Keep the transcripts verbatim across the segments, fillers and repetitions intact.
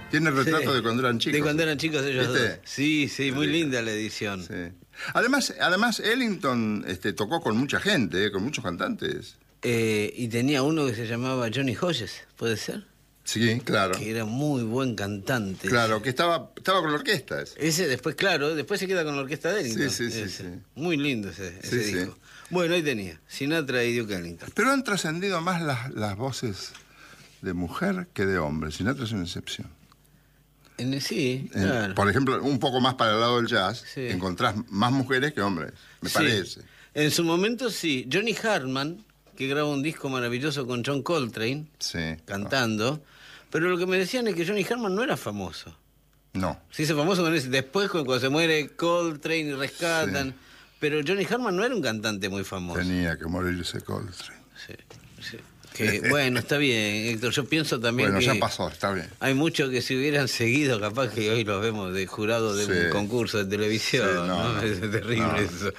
Tiene retratos Sí. de cuando eran chicos. De cuando eran chicos ellos ¿Viste? dos. Sí, sí, muy Sí. linda la edición. Sí. Además, además Ellington este, tocó con mucha gente, eh, con muchos cantantes. Eh, y tenía uno que se llamaba Johnny Hodges, ¿puede ser? Sí, claro. Que era muy buen cantante. Claro, que estaba, estaba con la orquesta. ese. Ese después, claro, después se queda con la orquesta de Ellington. Sí, sí, sí, Ese. sí. Muy lindo ese, ese Sí, disco. sí. Bueno, ahí tenía, Sinatra y Duke Ellington. Pero han trascendido más las, las voces de mujer que de hombre. Sinatra es una excepción. En el- sí, En- claro. Por ejemplo, un poco más para el lado del jazz, Sí. encontrás más mujeres que hombres, me Sí. parece. En su momento sí. Johnny Hartman, que graba un disco maravilloso con John Coltrane, Sí. cantando, pero lo que me decían es que Johnny Hartman no era famoso. No. Se hizo famoso con ese, después cuando se muere Coltrane y rescatan, Sí. pero Johnny Hartman no era un cantante muy famoso. Tenía que morirse Coltrane. Sí, sí. Que, bueno, está bien, Héctor, yo pienso también Bueno, que ya pasó, está bien. hay muchos que si hubieran seguido, capaz que hoy los vemos de jurado de Sí. un concurso de televisión, Sí, no, ¿no? no. Es terrible No. eso.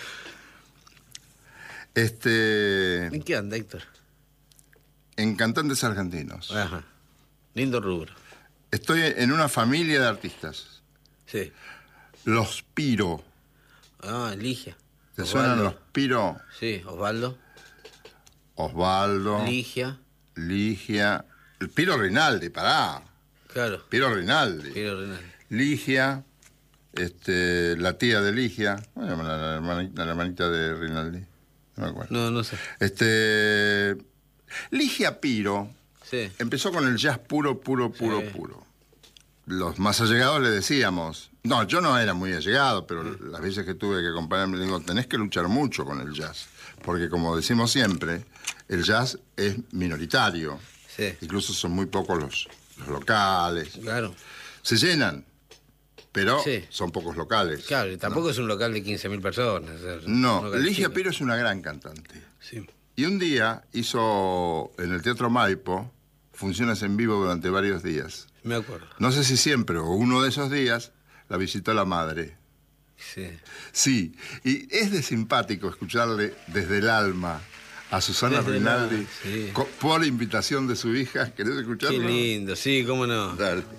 Este, ¿En qué anda, Héctor? en cantantes argentinos. Ajá. Lindo rubro. Estoy en una familia de artistas. Sí. Los Piro. Ah, Ligia. ¿Te suenan Osvaldo. los Piro? Sí, Osvaldo. Osvaldo, Ligia. Ligia. El Piro Rinaldi, pará. Claro. Piro Rinaldi. Piro Renal. Ligia, este, la tía de Ligia. ¿Cómo se llama la, la hermanita, la hermanita de Rinaldi? No me acuerdo. No, no sé. Este, Ligia Piro Sí. empezó con el jazz puro, puro, puro, Sí. puro. Los más allegados le decíamos, no, yo no era muy allegado, pero las veces que tuve que acompañarme, le digo, tenés que luchar mucho con el jazz, porque como decimos siempre, el jazz es minoritario, Sí. incluso son muy pocos los, los locales, Claro. se llenan, pero Sí. son pocos locales. Claro, y tampoco es un local de quince mil personas. es un No, local Ligia chico. Piro es una gran cantante. Sí. Y un día hizo en el Teatro Maipo funciones en vivo durante varios días. Me acuerdo. No sé si siempre o uno de esos días la visitó la madre. Sí. Sí, y es de simpático escucharle desde el alma a Susana Desde el Rinaldi alma, sí. co- por invitación de su hija. ¿Querés escucharlo? Qué lindo, sí, cómo no. Dale.